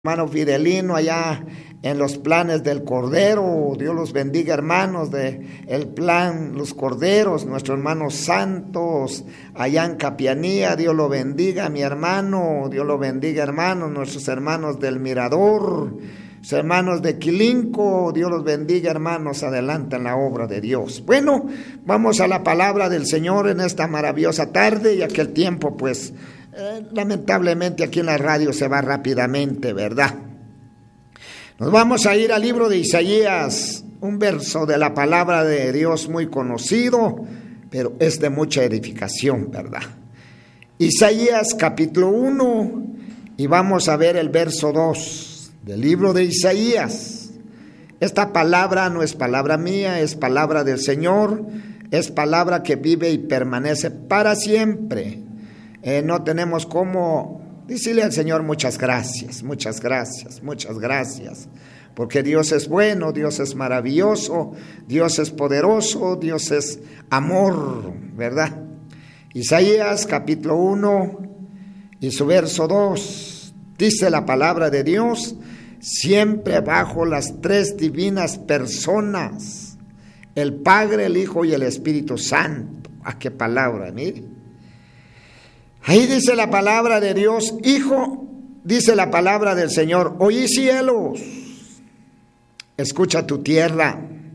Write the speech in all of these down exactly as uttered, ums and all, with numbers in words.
Hermano Fidelino allá en los planes del Cordero. Dios los bendiga, hermanos de el plan Los Corderos, nuestros hermanos santos allá en Capianía. Dios lo bendiga, mi hermano. Dios lo bendiga, hermanos, nuestros hermanos del Mirador, los hermanos de Quilinco. Dios los bendiga, hermanos, adelante en la obra de Dios. Bueno, vamos a la palabra del Señor en esta maravillosa tarde, ya que el tiempo pues Eh, lamentablemente aquí en la radio se va rápidamente, ¿verdad? Nos vamos a ir al libro de Isaías, un verso de la palabra de Dios muy conocido, pero es de mucha edificación, ¿verdad? Isaías capítulo uno, y vamos a ver el verso dos del libro de Isaías. Esta palabra no es palabra mía, es palabra del Señor, es palabra que vive y permanece para siempre. Eh, no tenemos cómo decirle al Señor muchas gracias, muchas gracias, muchas gracias, porque Dios es bueno, Dios es maravilloso, Dios es poderoso, Dios es amor, ¿verdad? Isaías capítulo uno y su verso dos, dice la palabra de Dios, siempre bajo las tres divinas personas, el Padre, el Hijo y el Espíritu Santo. ¿A qué palabra? Mire. Ahí dice la palabra de Dios, hijo, dice la palabra del Señor, oí cielos, escucha tu tierra,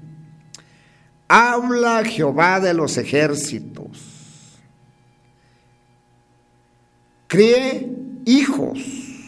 habla Jehová de los ejércitos, crié hijos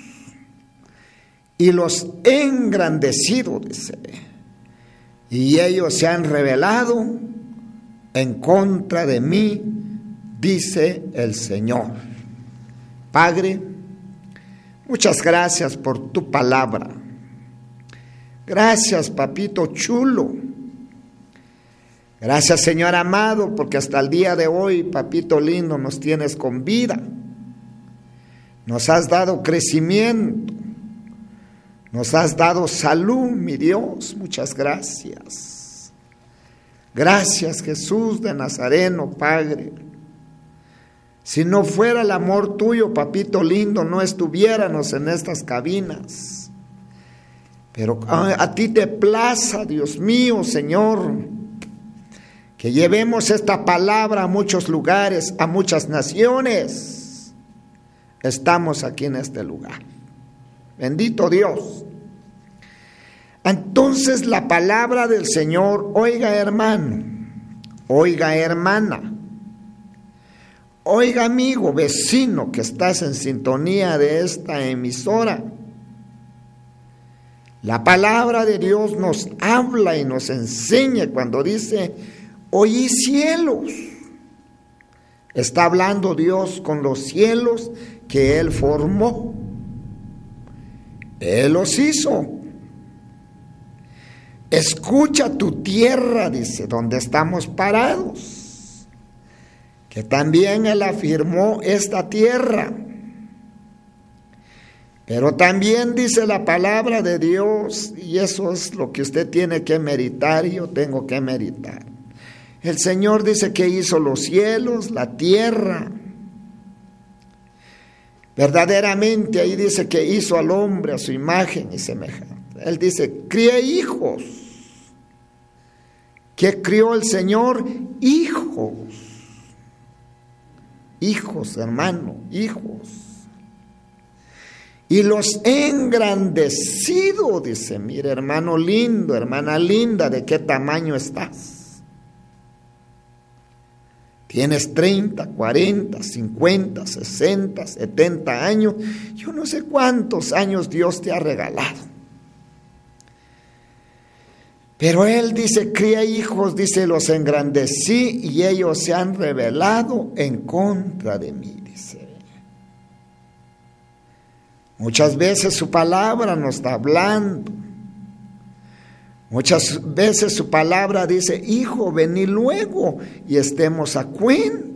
y los he engrandecido, dice, y ellos se han rebelado en contra de mí, dice el Señor. Padre, muchas gracias por tu palabra. Gracias, papito chulo. Gracias, Señor amado, porque hasta el día de hoy, papito lindo, nos tienes con vida. Nos has dado crecimiento. Nos has dado salud, mi Dios. Muchas gracias. Gracias, Jesús de Nazareno, Padre. Si no fuera el amor tuyo, papito lindo, no estuviéramos en estas cabinas. Pero a, a ti te plaza, Dios mío, Señor, que llevemos esta palabra a muchos lugares, a muchas naciones. Estamos aquí en este lugar. Bendito Dios. Entonces la palabra del Señor, oiga hermano, oiga hermana, oiga amigo, vecino que estás en sintonía de esta emisora. La palabra de Dios nos habla y nos enseña cuando dice, oí cielos. Está hablando Dios con los cielos que Él formó. Él los hizo. Escucha tu tierra, dice, donde estamos parados. Que también Él afirmó esta tierra. Pero también dice la palabra de Dios, y eso es lo que usted tiene que meditar y yo tengo que meditar. El Señor dice que hizo los cielos, la tierra. Verdaderamente ahí dice que hizo al hombre a su imagen y semejanza. Él dice, crié hijos. ¿Qué crió el Señor? Hijos. Hijos, hermano, hijos. Y los he engrandecido, dice, mire, hermano lindo, hermana linda, ¿de qué tamaño estás? Tienes treinta, cuarenta, cincuenta, sesenta, setenta años. Yo no sé cuántos años Dios te ha regalado. Pero Él dice, cría hijos, dice, los engrandecí y ellos se han rebelado en contra de mí, dice. Muchas veces su palabra nos está hablando. Muchas veces su palabra dice, hijo, vení luego y estemos a cuentas.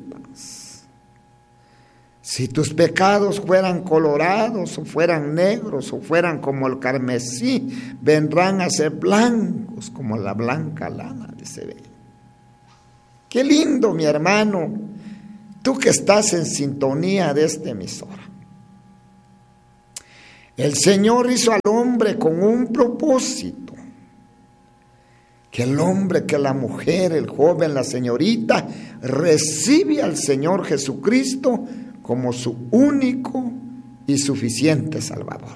Si tus pecados fueran colorados o fueran negros o fueran como el carmesí, vendrán a ser blancos como la blanca lana, dice. Qué lindo, mi hermano, tú que estás en sintonía de esta emisora. El Señor hizo al hombre con un propósito. Que el hombre, que la mujer, el joven, la señorita, recibe al Señor Jesucristo como su único y suficiente Salvador.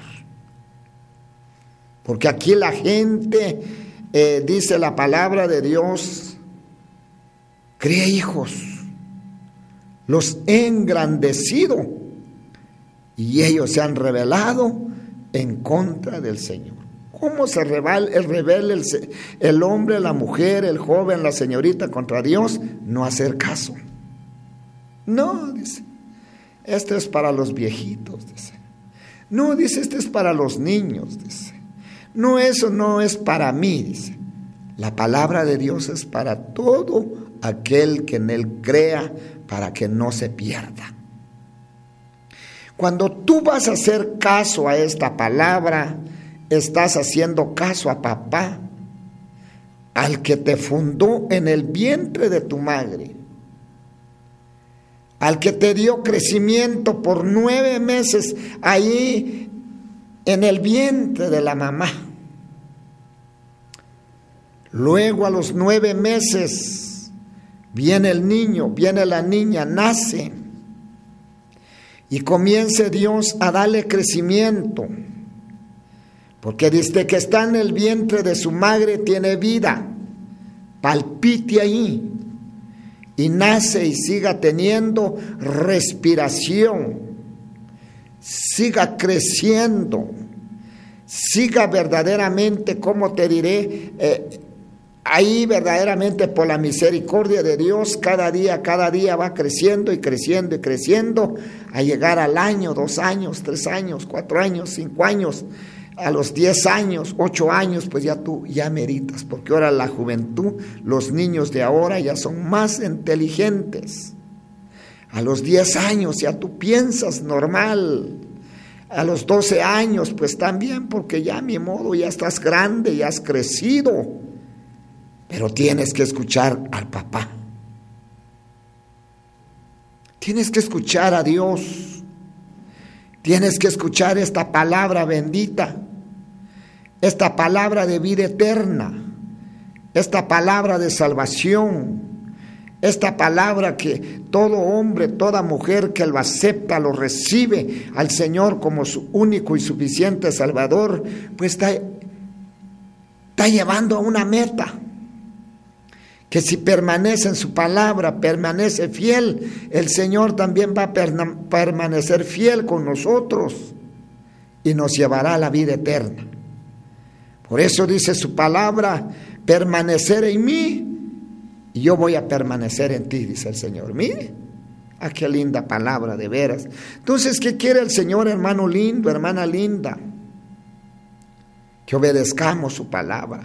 Porque aquí la gente, eh, dice la palabra de Dios, cría hijos, los he engrandecido y ellos se han rebelado en contra del Señor. ¿Cómo se rebela, el, rebela el, el hombre, la mujer, el joven, la señorita contra Dios? No hacer caso. No, dice, esto es para los viejitos, dice. No, dice, este es para los niños, dice. No, eso no es para mí, dice. La palabra de Dios es para todo aquel que en él crea, para que no se pierda. Cuando tú vas a hacer caso a esta palabra, estás haciendo caso a papá, al que te fundó en el vientre de tu madre, al que te dio crecimiento por nueve meses ahí en el vientre de la mamá. Luego a los nueve meses viene el niño, viene la niña, nace y comience Dios a darle crecimiento, porque desde que está en el vientre de su madre tiene vida, palpite ahí y nace y siga teniendo respiración, siga creciendo, siga verdaderamente, como te diré, eh, ahí verdaderamente por la misericordia de Dios, cada día, cada día va creciendo y creciendo y creciendo, a llegar al año, dos años, tres años, cuatro años, cinco años, a los diez años, ocho años, pues ya tú ya meritas, porque ahora la juventud, los niños de ahora ya son más inteligentes. A los diez años ya tú piensas normal. A los doce años, pues también, porque ya mi modo, ya estás grande, ya has crecido. Pero tienes que escuchar al papá. Tienes que escuchar a Dios. Tienes que escuchar esta palabra bendita, esta palabra de vida eterna, esta palabra de salvación, esta palabra que todo hombre, toda mujer que lo acepta, lo recibe al Señor como su único y suficiente Salvador, pues está, está llevando a una meta. Que si permanece en su palabra, permanece fiel, el Señor también va a permanecer fiel con nosotros y nos llevará a la vida eterna. Por eso dice su palabra, permanecer en mí y yo voy a permanecer en ti, dice el Señor. Mire, ah, qué linda palabra, de veras. Entonces, ¿qué quiere el Señor, hermano lindo, hermana linda? Que obedezcamos su palabra.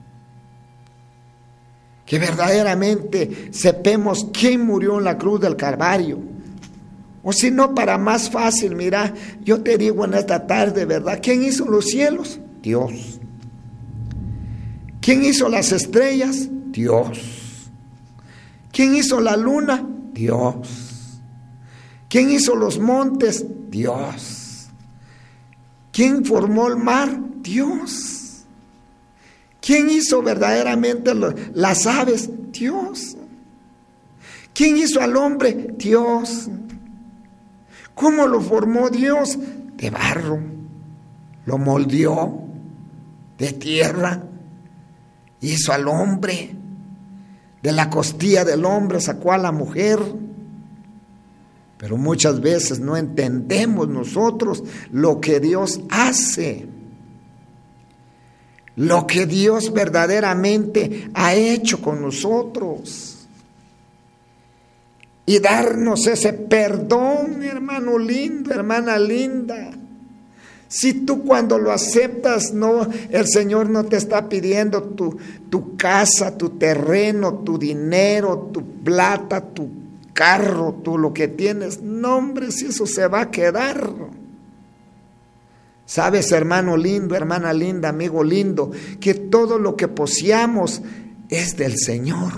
Que verdaderamente sepamos quién murió en la cruz del Calvario. O si no, para más fácil, mira, yo te digo en esta tarde, ¿verdad? ¿Quién hizo los cielos? Dios. ¿Quién hizo las estrellas? Dios. ¿Quién hizo la luna? Dios. ¿Quién hizo los montes? Dios. ¿Quién formó el mar? Dios. ¿Quién hizo verdaderamente las aves? Dios. ¿Quién hizo al hombre? Dios. ¿Cómo lo formó Dios? De barro. Lo moldeó de tierra. Hizo al hombre. De la costilla del hombre sacó a la mujer. Pero muchas veces no entendemos nosotros lo que Dios hace. Lo que Dios verdaderamente ha hecho con nosotros. Y darnos ese perdón, hermano lindo, hermana linda. Si tú cuando lo aceptas, no, el Señor no te está pidiendo tu, tu casa, tu terreno, tu dinero, tu plata, tu carro, tú lo que tienes. No, hombre, si eso se va a quedar. Sabes, hermano lindo, hermana linda, amigo lindo, que todo lo que poseamos es del Señor.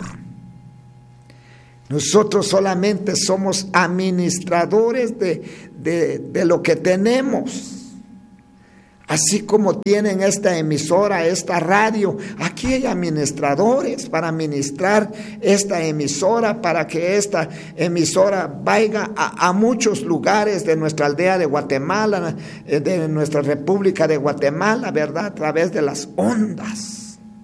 Nosotros solamente somos administradores de, de, de lo que tenemos. Así como tienen esta emisora, esta radio, aquí hay administradores para administrar esta emisora, para que esta emisora vaya a, a muchos lugares de nuestra aldea de Guatemala, de nuestra República de Guatemala, ¿verdad? A través de las ondas,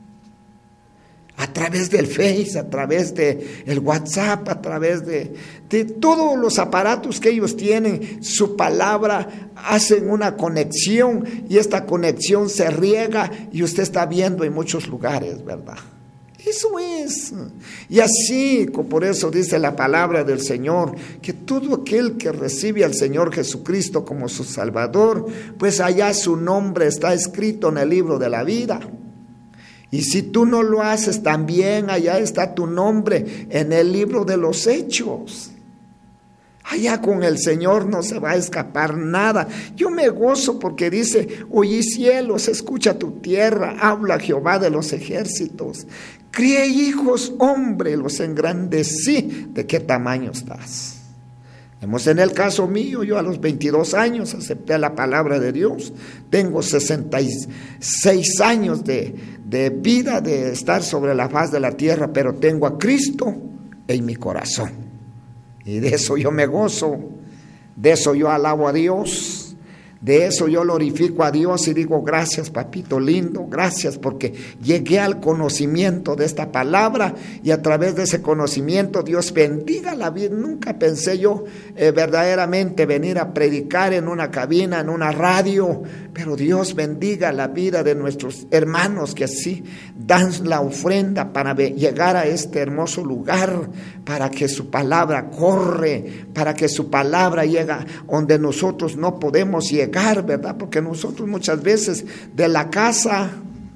a través del Face, a través de el WhatsApp, a través de, de todos los aparatos que ellos tienen. Su palabra hacen una conexión y esta conexión se riega y usted está viendo en muchos lugares, ¿verdad? Eso es. Y así, por eso dice la palabra del Señor, que todo aquel que recibe al Señor Jesucristo como su Salvador, pues allá su nombre está escrito en el libro de la vida. Y si tú no lo haces, también allá está tu nombre en el libro de los hechos. Allá con el Señor no se va a escapar nada. Yo me gozo porque dice: oye cielos, escucha tu tierra, habla Jehová de los ejércitos. Crié hijos, hombre, los engrandecí. ¿De qué tamaño estás? Hemos en el caso mío, yo a los veintidós años acepté la palabra de Dios. Tengo sesenta y seis años de, de vida, de estar sobre la faz de la tierra, pero tengo a Cristo en mi corazón. Y de eso yo me gozo, de eso yo alabo a Dios. De eso yo glorifico a Dios y digo: gracias, papito lindo, gracias porque llegué al conocimiento de esta palabra y a través de ese conocimiento Dios bendiga la vida. Nunca pensé yo eh, verdaderamente venir a predicar en una cabina, en una radio, pero Dios bendiga la vida de nuestros hermanos que así dan la ofrenda para llegar a este hermoso lugar, para que su palabra corre, para que su palabra llega donde nosotros no podemos llegar, ¿verdad? Porque nosotros muchas veces de la casa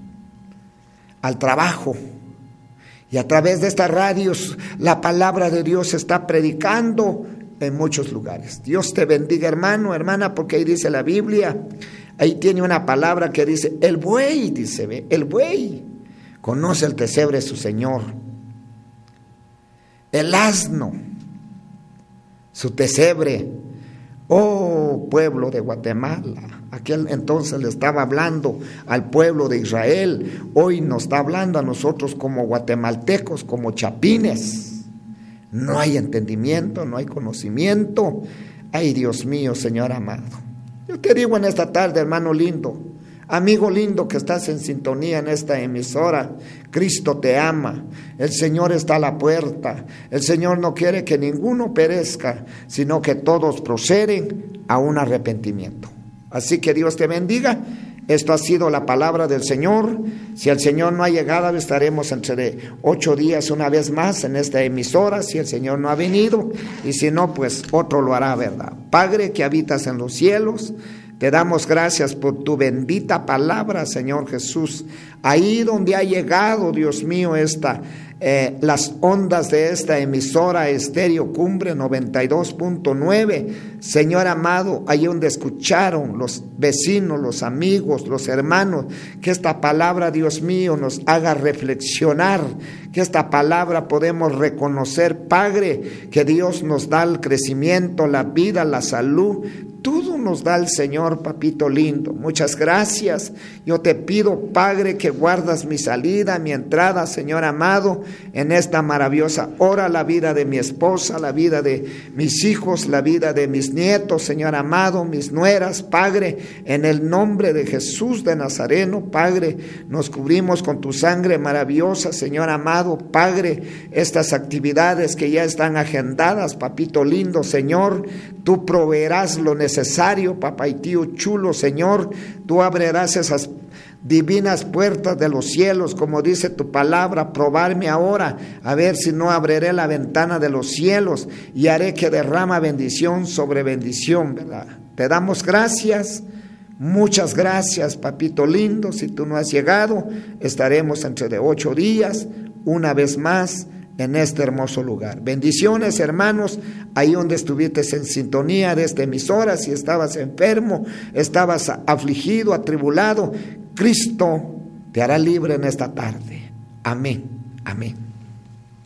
al trabajo y a través de estas radios la palabra de Dios se está predicando en muchos lugares. Dios te bendiga, hermano, hermana, porque ahí dice la Biblia, ahí tiene una palabra que dice: el buey, dice, ve, el buey conoce el pesebre de su Señor, el asno su pesebre. Oh pueblo de Guatemala, aquel entonces le estaba hablando al pueblo de Israel, hoy nos está hablando a nosotros como guatemaltecos, como chapines. No hay entendimiento, no hay conocimiento. Ay, Dios mío, Señor amado. Yo te digo en esta tarde, hermano lindo, amigo lindo que estás en sintonía en esta emisora, Cristo te ama, el Señor está a la puerta, el Señor no quiere que ninguno perezca, sino que todos proceden a un arrepentimiento. Así que Dios te bendiga. Esto ha sido la palabra del Señor. Si el Señor no ha llegado, estaremos entre ocho días una vez más en esta emisora, si el Señor no ha venido, y si no, pues otro lo hará, ¿verdad? Padre que habitas en los cielos, te damos gracias por tu bendita palabra, Señor Jesús. Ahí donde ha llegado, Dios mío, esta, eh, las ondas de esta emisora Estéreo Cumbre noventa y dos punto nueve, Señor amado, ahí donde escucharon los vecinos, los amigos, los hermanos, que esta palabra, Dios mío, nos haga reflexionar, que esta palabra podemos reconocer, Padre, que Dios nos da el crecimiento, la vida, la salud, todo nos da el Señor, papito lindo. Muchas gracias. Yo te pido, Padre, que guardas mi salida, mi entrada, Señor amado, en esta maravillosa hora, la vida de mi esposa, la vida de mis hijos, la vida de mis nietos, Señor amado, mis nueras, Padre, en el nombre de Jesús de Nazareno, Padre, nos cubrimos con tu sangre maravillosa, Señor amado, Padre, estas actividades que ya están agendadas, papito lindo, Señor, tú proveerás lo necesario. necesario, papá y tío chulo, Señor, tú abrirás esas divinas puertas de los cielos, como dice tu palabra, probarme ahora, a ver si no abriré la ventana de los cielos y haré que derrama bendición sobre bendición, ¿verdad? Te damos gracias, muchas gracias, papito lindo. Si tú no has llegado, estaremos entre de ocho días, una vez más, en este hermoso lugar. Bendiciones, hermanos, ahí donde estuviste en sintonía de esta emisora. Si estabas enfermo, estabas afligido, atribulado, Cristo te hará libre en esta tarde. Amén, amén.